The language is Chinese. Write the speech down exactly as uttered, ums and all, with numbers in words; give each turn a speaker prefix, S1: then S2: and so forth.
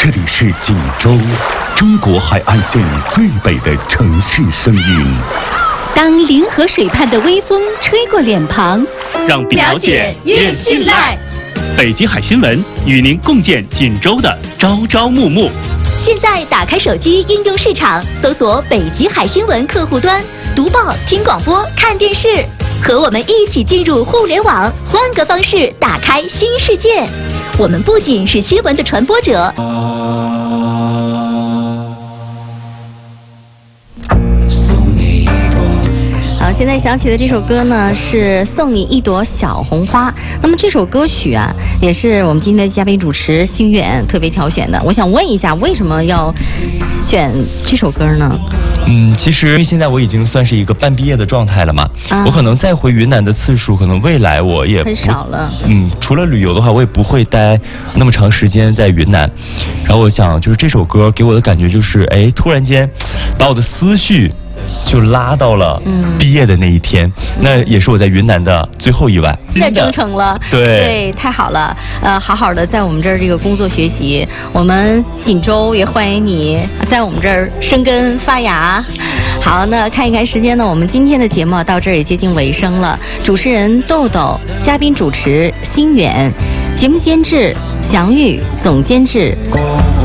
S1: 这里是锦州，中国海岸线最北的城市声音。
S2: 当临河水畔的微风吹过脸庞，
S3: 让了解越信赖。北极海新闻与您共建锦州的朝朝暮暮。
S4: 现在打开手机应用市场，搜索北极海新闻客户端，读报、听广播、看电视，和我们一起进入互联网，换个方式打开新世界。我们不仅是新闻的传播者。
S5: 好，现在响起的这首歌呢是《送你一朵小红花》。那么这首歌曲啊，也是我们今天的嘉宾主持星远特别挑选的。我想问一下，为什么要选这首歌呢？
S6: 嗯，其实因为现在我已经算是一个半毕业的状态了嘛，啊、我可能再回云南的次数，可能未来我也
S5: 很少了。
S6: 嗯，除了旅游的话，我也不会待那么长时间在云南。然后我想，就是这首歌给我的感觉就是，哎，突然间把我的思绪就拉到了毕业的那一天，嗯、那也是我在云南的最后一晚。
S5: 那征程了，
S6: 对
S5: 对，太好了。呃，好好的在我们这儿这个工作学习，我们锦州也欢迎你在我们这儿生根发芽。好，那看一看时间呢，我们今天的节目到这儿也接近尾声了。主持人豆豆，嘉宾主持星远，节目监制祥玉，总监制